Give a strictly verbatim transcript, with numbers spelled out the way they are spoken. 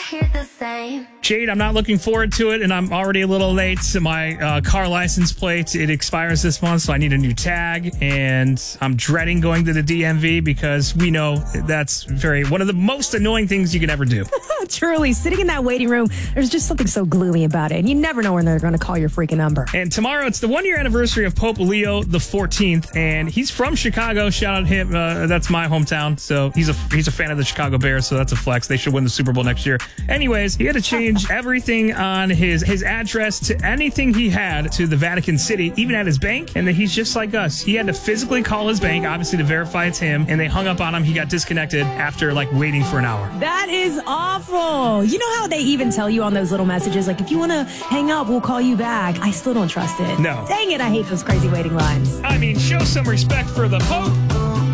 hear the same. Jade, I'm not looking forward to it, and I'm already a little late. So my uh, car license plate, it expires this month, so I need a new tag, and I'm dreading going to the D M V because we know that's very one of the most annoying things you can ever do. Truly, sitting in that waiting room, there's just something so gloomy about it, and you never know when they're going to call your freaking number. And tomorrow, it's the one-year anniversary of Pope Leo the fourteenth, and he's from Chicago. Shout out him. Uh, that's my hometown, so he's a he's a fan of the Chicago Bears, so that's a flex. They should win the Super Bowl next year. Anyways, he had to change everything on his, his address to anything he had to the Vatican City, even at his bank, and that he's just like us. He had to physically call his bank, obviously, to verify it's him, and they hung up on him. He got disconnected after, like, waiting for an hour. That is awful. You know how they even tell you on those little messages, like, if you want to hang up, we'll call you back. I still don't trust it. No. Dang it, I hate those crazy waiting lines. I mean, show some respect for the Pope.